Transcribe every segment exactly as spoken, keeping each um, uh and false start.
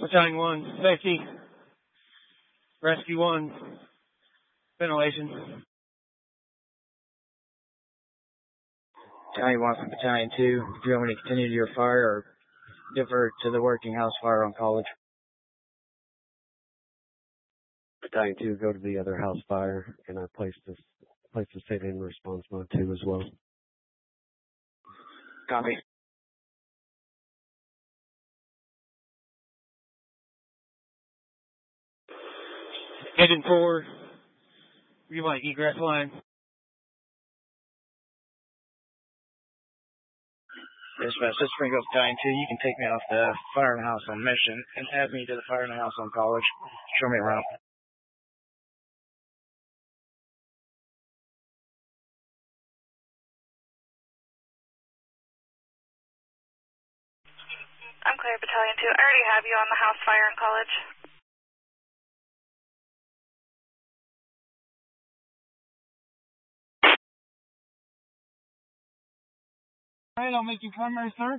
Battalion one, safety. Rescue one, ventilation. Battalion one from Battalion two, do you want me to continue your fire or divert to the working house fire on College? Battalion two, go to the other house fire, and I place this place the state in response mode two as well. Copy. Engine four, you want egress line. Dispatch, this is Springfield Battalion two. You can take me off the fire in the house on mission and add me to the fire in the house on College. Show me around. I'm clear, Battalion two. I already have you on the house fire in College. Alright, I'll make you primary search.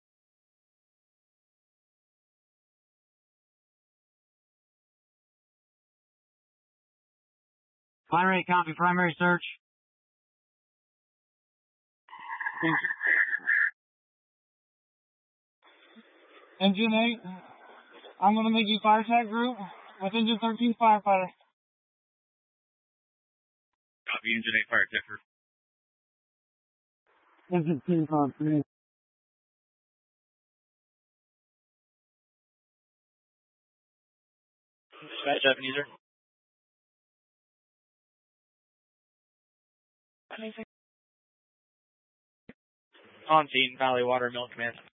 Fire rate, copy, primary search. Engine eight, I'm going to make you fire tech group with Engine thirteen firefighter. Copy, Engine eight fire tech group. Engine team five three. Dispatch, Ebenezer. On scene, Valley Water Mill Command.